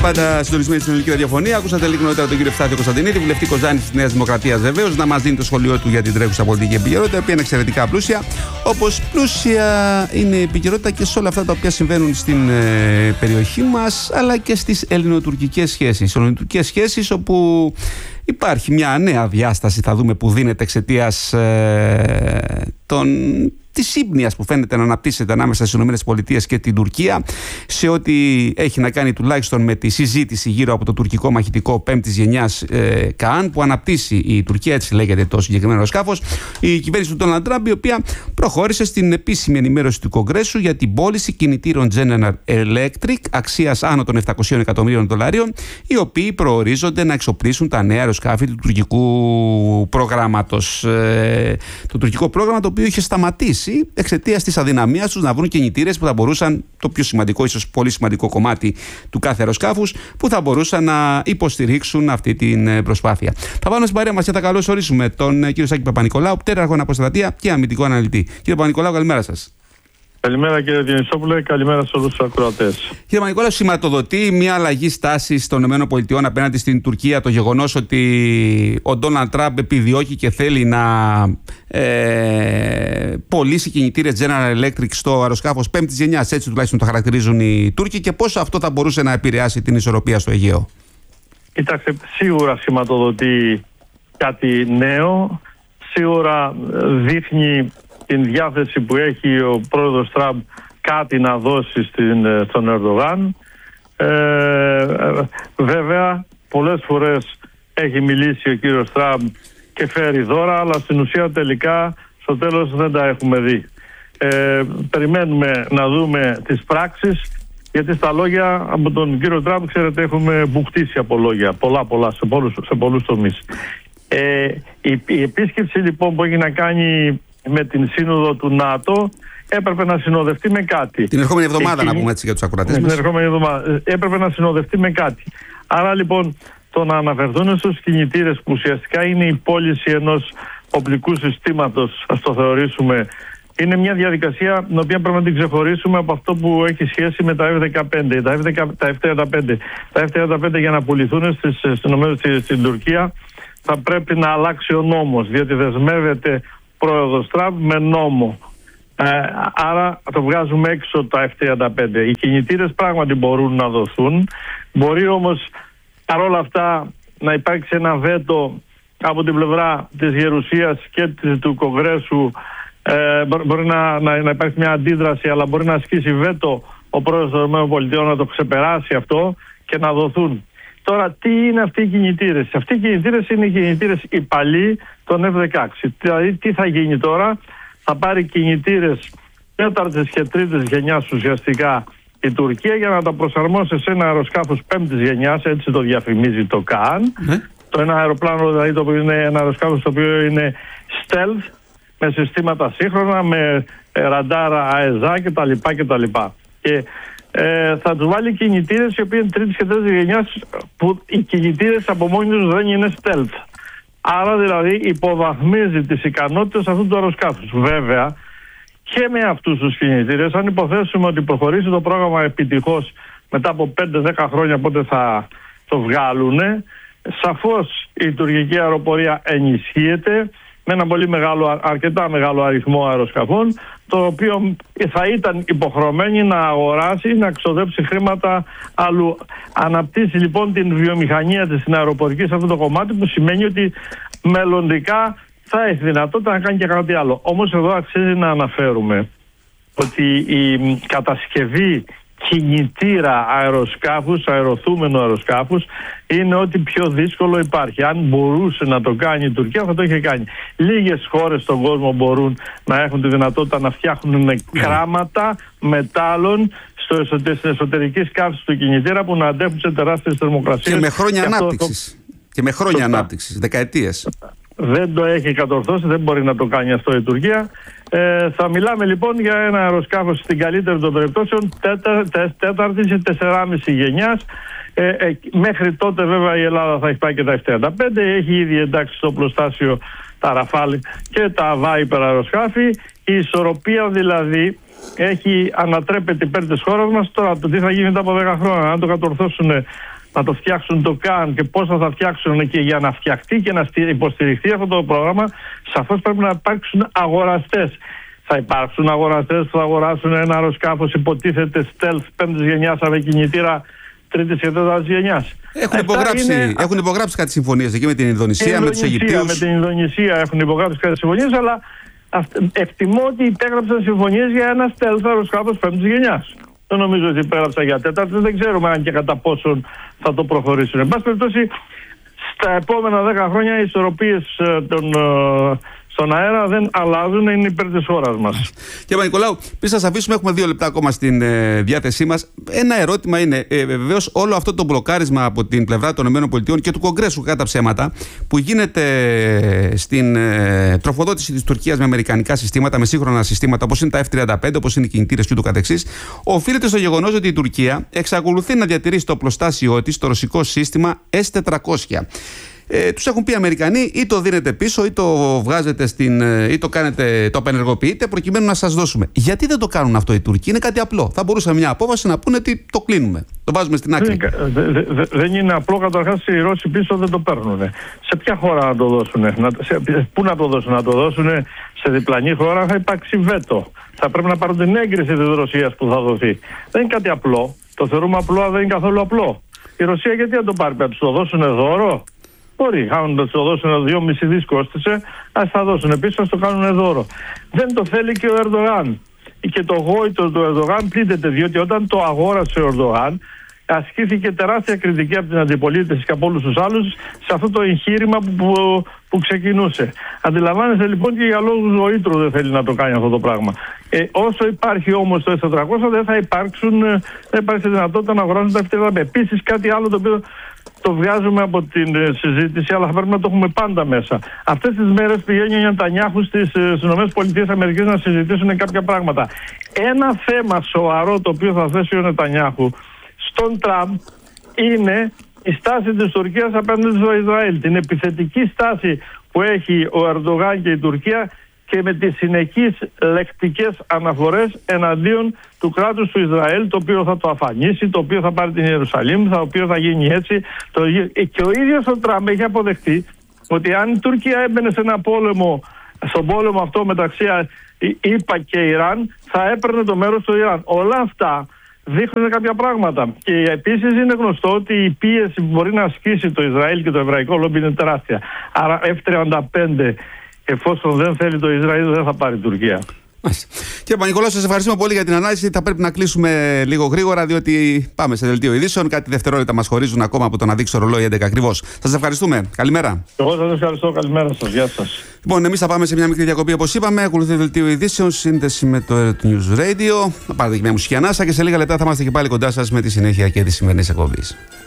Πάντα συντονισμένη στην ελληνική ραδιοφωνία. Ακούσατε λίγο νωρίτερα τον κύριο Ευστάθιο Κωνσταντινίδη, βουλευτή Κοζάνη τη Νέα Δημοκρατία, βεβαίως, να μας δίνει το σχολείο του για την τρέχουσα πολιτική επικαιρότητα, η οποία είναι εξαιρετικά πλούσια. Όπως πλούσια είναι η επικαιρότητα και σε όλα αυτά τα οποία συμβαίνουν στην περιοχή μας, αλλά και στις ελληνοτουρκικές σχέσεις. Ελληνοτουρκικές σχέσεις όπου υπάρχει μια νέα διάσταση, θα δούμε, που δίνεται εξαιτίας της ύμπνοιας που φαίνεται να αναπτύσσεται ανάμεσα στις ΗΠΑ και την Τουρκία, σε ό,τι έχει να κάνει τουλάχιστον με τη συζήτηση γύρω από το τουρκικό μαχητικό πέμπτης γενιάς Καάν, που αναπτύσσει η Τουρκία, έτσι λέγεται το συγκεκριμένο αεροσκάφος, η κυβέρνηση του Ντόναλντ Τραμπ, η οποία προχώρησε στην επίσημη ενημέρωση του Κογκρέσου για την πώληση κινητήρων General Electric αξίας άνω των $700 εκατομμύριων, οι οποίοι προορίζονται να εξοπλίσουν τα νέα αεροσκάφη του τουρκικού προγράμματος. Το τουρκικό πρόγραμμα, το οποίο είχε σταματήσει εξαιτίας της αδυναμίας τους να βρουν κινητήρες που θα μπορούσαν, το πιο σημαντικό, ίσως πολύ σημαντικό κομμάτι του κάθε αεροσκάφους, που θα μπορούσαν να υποστηρίξουν αυτή την προσπάθεια. Θα πάμε στην παρέα μας και θα καλωσορίσουμε τον κύριο Σάκη Παπα-Νικολάου, πτέραρχο αναποστρατεία και αμυντικό αναλυτή. Κύριε Παπα-Νικολάου, καλημέρα σας. Καλημέρα κύριε Διονυσόπουλε, καλημέρα σε όλους τους ακροατές. Κύριε Παπα-Νικολάου, σηματοδοτεί μια αλλαγή στάσης των ΗΠΑ απέναντι στην Τουρκία το γεγονός ότι ο Ντόναλντ Τραμπ επιδιώκει και θέλει να πωλήσει κινητήρες General Electric στο αεροσκάφος πέμπτης γενιάς, έτσι τουλάχιστον το χαρακτηρίζουν οι Τούρκοι, και πώς αυτό θα μπορούσε να επηρεάσει την ισορροπία στο Αιγαίο? Κοιτάξτε, σίγουρα σηματοδοτεί κάτι νέο, σίγουρα δείχνει την διάθεση που έχει ο πρόεδρος Τραμπ κάτι να δώσει στον Ερντογάν. Βέβαια, πολλές φορές έχει μιλήσει ο κύριος Τραμπ και φέρει δώρα, αλλά στην ουσία τελικά στο τέλος δεν τα έχουμε δει. Περιμένουμε να δούμε τις πράξεις, γιατί στα λόγια από τον κύριο Τραμπ, ξέρετε, έχουμε μπουχτίσει από λόγια πολλά σε πολλούς τομείς. Η επίσκεψη λοιπόν που έχει να κάνει με την σύνοδο του ΝΑΤΟ έπρεπε να συνοδευτεί με κάτι. Την ερχόμενη εβδομάδα, να πούμε έτσι για τους ακροατές μας. Την ερχόμενη εβδομάδα έπρεπε να συνοδευτεί με κάτι. Άρα λοιπόν το να αναφερθούν στους κινητήρες, που ουσιαστικά είναι η πώληση ενός οπλικού συστήματος, ας το θεωρήσουμε, είναι μια διαδικασία την οποία πρέπει να την ξεχωρίσουμε από αυτό που έχει σχέση με τα F-15. Τα F-35. Τα F-35 για να πουληθούν στην Τουρκία θα πρέπει να αλλάξει ο νόμος, διότι δεσμεύεται πρόεδρος Τραμπ με νόμο. Άρα το βγάζουμε έξω τα F-35. Οι κινητήρες πράγματι μπορούν να δοθούν. Μπορεί όμως παρόλα αυτά να υπάρξει ένα βέτο από την πλευρά της Γερουσίας και του Κογκρέσου. Μπορεί να υπάρχει μια αντίδραση, αλλά μπορεί να ασκήσει βέτο ο πρόεδρος των ΗΠΑ να το ξεπεράσει αυτό και να δοθούν. Τώρα, τι είναι αυτοί οι κινητήρες? Αυτοί οι κινητήρες είναι οι κινητήρες υπαλλοί των F-16. Δηλαδή, τι θα γίνει τώρα? Θα πάρει κινητήρες τέταρτης και τρίτης γενιάς ουσιαστικά η Τουρκία για να τα προσαρμόσει σε ένα αεροσκάφος πέμπτης γενιάς, έτσι το διαφημίζει το ΚΑΝ. Το ένα αεροπλάνο, δηλαδή, το οποίο είναι ένα αεροσκάφος το οποίο είναι stealth, με συστήματα σύγχρονα, με ραντάρα ΑΕΖΑ κτλ. Και θα τους βάλει κινητήρες οι οποίοι είναι τρίτης και τέταρτης γενιάς, που οι κινητήρες από μόνοι τους δεν είναι stealth. Άρα δηλαδή υποβαθμίζει τις ικανότητες αυτού του αεροσκάφους. Βέβαια, και με αυτούς τους κινητήρες, αν υποθέσουμε ότι προχωρήσει το πρόγραμμα επιτυχώς μετά από 5-10 χρόνια, πότε θα το βγάλουνε, σαφώς η τουρκική αεροπορία ενισχύεται με ένα αρκετά μεγάλο αριθμό αεροσκαφών, το οποίο θα ήταν υποχρεωμένη να αγοράσει, να ξοδέψει χρήματα αλλού. Αναπτύσσει λοιπόν την βιομηχανία της στην αεροπορική σε αυτό το κομμάτι, που σημαίνει ότι μελλοντικά θα έχει δυνατότητα να κάνει και κάτι άλλο. Όμως εδώ αξίζει να αναφέρουμε ότι η κατασκευή κινητήρα αεροσκάφους, αεροθούμενου αεροσκάφους, είναι ό,τι πιο δύσκολο υπάρχει. Αν μπορούσε να το κάνει η Τουρκία, θα το είχε κάνει. Λίγες χώρες στον κόσμο μπορούν να έχουν τη δυνατότητα να φτιάχνουν κράματα μετάλλων στην εσωτερική σκάφη του κινητήρα που να αντέχουν σε τεράστιες θερμοκρασίες. Και με χρόνια ανάπτυξης. Και με χρόνια ανάπτυξης, δεκαετίες. Δεν το έχει κατορθώσει, δεν μπορεί να το κάνει αυτό η Τουρκία. Θα μιλάμε λοιπόν για ένα αεροσκάφος στην καλύτερη των περιπτώσεων τέταρτης ή 4,5 γενιάς. Μέχρι τότε βέβαια η Ελλάδα θα έχει πάει και τα F-35. Έχει ήδη εντάξει στο πλωστάσιο τα Ραφάλ και τα Viper αεροσκάφη. Η ισορροπία δηλαδή έχει ανατρέπεται υπέρ της χώρας μας. Τώρα το τι θα γίνει μετά από 10 χρόνια, αν το κατορθώσουν να το φτιάξουν το ΚΑΝ και πώς θα τα φτιάξουν, και για να φτιαχτεί και να υποστηριχθεί αυτό το πρόγραμμα, σαφώς πρέπει να υπάρξουν αγοραστές. Θα υπάρξουν αγοραστές που θα αγοράσουν ένα αεροσκάφος υποτίθεται stealth 5ης γενιάς με κινητήρα 3ης και 4ης γενιάς. Έχουν υπογράψει κάτι συμφωνίες εκεί με την Ινδονησία, με τους Αιγυπτίους. Με την Ινδονησία έχουν υπογράψει κάτι συμφωνίες, αλλά εκτιμώ ότι υπέγραψαν συμφωνίες για ένα stealth αεροσκάφος 5ης γενιάς. Δεν νομίζω ότι υπέγραψαν για 4η, δεν ξέρουμε αν και κατά πόσον θα το προχωρήσουν. Εν πάση περιπτώσει, στα επόμενα 10 χρόνια οι ισορροπίες στον αέρα δεν αλλάζουν, είναι υπέρ της χώρας μας. Κύριε Παπα-Νικολάου, πριν σας αφήσουμε, έχουμε 2 λεπτά ακόμα στην διάθεσή μας. Ένα ερώτημα είναι, βεβαίως, όλο αυτό το μπλοκάρισμα από την πλευρά των ΗΠΑ και του Κογκρέσου, κατά ψέματα, που γίνεται στην τροφοδότηση της Τουρκίας με αμερικανικά συστήματα, με σύγχρονα συστήματα όπως είναι τα F-35, όπως είναι οι κινητήρες και ούτω καθεξής, οφείλεται στο γεγονός ότι η Τουρκία εξακολουθεί να διατηρήσει το οπλοστάσιό της, το ρωσικό σύστημα S-400. Τους έχουν πει οι Αμερικανοί, ή το δίνετε πίσω, ή το βγάζετε ή το απενεργοποιείτε προκειμένου να σας δώσουμε. Γιατί δεν το κάνουν αυτό οι Τούρκοι? Είναι κάτι απλό. Θα μπορούσαμε μια απόφαση να πούνε ότι το κλείνουμε. Το βάζουμε στην άκρη. Δεν είναι απλό. Καταρχάς οι Ρώσοι πίσω δεν το παίρνουν. Σε ποια χώρα να το δώσουν? Πού να το δώσουν? Να το δώσουν σε διπλανή χώρα? Θα υπάρξει βέτο. Θα πρέπει να πάρουν την έγκριση της Ρωσίας που θα δοθεί. Δεν είναι κάτι απλό. Το θεωρούμε απλό, αλλά δεν είναι καθόλου απλό. Η Ρωσία γιατί να το πάρει? Να τους το δώσουν δώρο? Μπορεί, αν το δώσουν 2,5 δις κόστησε, ας θα δώσουν πίσω, ας το κάνουν δώρο. Δεν το θέλει και ο Ερντογάν. Και το γόητο του Ερντογάν πλήττεται, διότι όταν το αγόρασε ο Ερντογάν, ασκήθηκε τεράστια κριτική από την αντιπολίτευση και από όλους τους άλλους σε αυτό το εγχείρημα που ξεκινούσε. Αντιλαμβάνεστε λοιπόν, και για λόγους γοήτρου δεν θέλει να το κάνει αυτό το πράγμα. Όσο υπάρχει όμως το S-400, δεν θα υπάρξει δυνατότητα να αγοράσουν τα F-35. Επίσης, κάτι άλλο το οποίο το βγάζουμε από την συζήτηση, αλλά θα πρέπει να το έχουμε πάντα μέσα. Αυτές τις μέρες πηγαίνει ο Νετανιάχου στις ΗΠΑ να συζητήσουν κάποια πράγματα. Ένα θέμα σοβαρό το οποίο θα θέσει ο Νετανιάχου στον Τραμπ είναι η στάση της Τουρκίας απέναντι στο Ισραήλ. Την επιθετική στάση που έχει ο Ερντογάν και η Τουρκία, και με τις συνεχείς λεκτικές αναφορές εναντίον του κράτους του Ισραήλ, το οποίο θα το αφανίσει, το οποίο θα πάρει την Ιερουσαλήμ, το οποίο θα γίνει έτσι. Και ο ίδιος ο Τραμπ έχει αποδεχτεί ότι αν η Τουρκία έμπαινε σε ένα πόλεμο, στον πόλεμο αυτό μεταξύ ΗΠΑ και Ιράν, θα έπαιρνε το μέρος του Ιράν. Όλα αυτά δείχνουν κάποια πράγματα. Και επίσης είναι γνωστό ότι η πίεση που μπορεί να ασκήσει το Ισραήλ και το εβραϊκό λόμπι είναι τεράστια. Άρα F-35, εφόσον δεν θέλει το Ισραήλ, δεν θα πάρει η Τουρκία. Κύριε Παπα-Νικολάου, σας ευχαριστούμε πολύ για την ανάλυση. Θα πρέπει να κλείσουμε λίγο γρήγορα, διότι πάμε σε δελτίο ειδήσεων. Κάτι δευτερόλεπτα μας χωρίζουν ακόμα από το να δείξει το ρολόι 11 ακριβώς. Σας ευχαριστούμε. Καλημέρα. Εγώ σας ευχαριστώ. Καλημέρα σας. Γεια σας. Λοιπόν, εμείς θα πάμε σε μια μικρή διακοπή, όπως είπαμε. Ακολουθεί δελτίο ειδήσεων, σύνδεση με το News Radio. Θα πάρετε και μια μουσική ανάσα και σε λίγα λεπτά θα είμαστε και πάλι κοντά σας με τη συνέχεια και τη σημερινή εκπομπή.